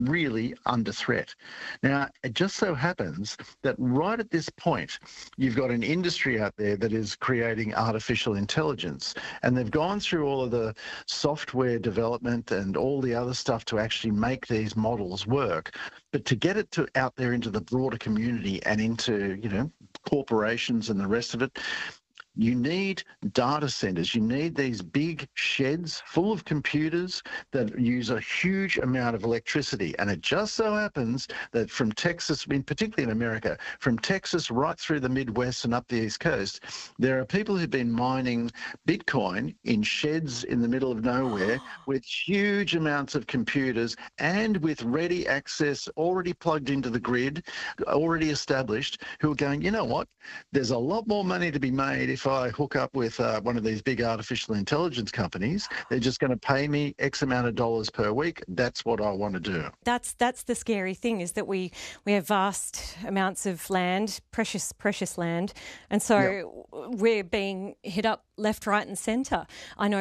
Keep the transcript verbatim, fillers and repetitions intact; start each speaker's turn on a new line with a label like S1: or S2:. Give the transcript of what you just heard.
S1: really under threat. Now, it just so happens that right at this point, you've got an industry out there that is creating artificial intelligence, and they've gone through all of the software development and all the other stuff to actually make these models work. But to get it to out there into the broader community and into, you know, corporations and the rest of it, you need data centers. You need these big sheds full of computers that use a huge amount of electricity. And it just so happens that from Texas, I mean, particularly in America, from Texas right through the Midwest and up the East Coast, there are people who've been mining Bitcoin in sheds in the middle of nowhere with huge amounts of computers and with ready access already plugged into the grid, already established, who are going, you know what, there's a lot more money to be made if I hook up with uh, one of these big artificial intelligence companies. They're just going to pay me X amount of dollars per week. That's what I want to do.
S2: That's that's the scary thing, is that we, we have vast amounts of land, precious, precious land, and so yep. we're being hit up left, right and centre. I know